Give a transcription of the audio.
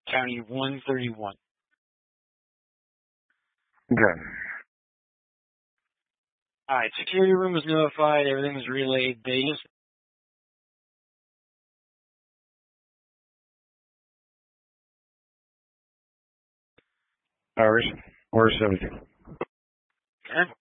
County 131. Okay. Alright, security room was notified, everything was relayed. They just Irish, where's everything? okay.